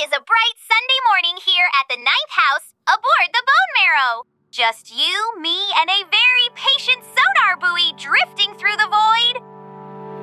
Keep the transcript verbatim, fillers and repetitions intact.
is a bright Sunday morning here at the ninth house aboard the Bone Marrow. Just you, me, and a very patient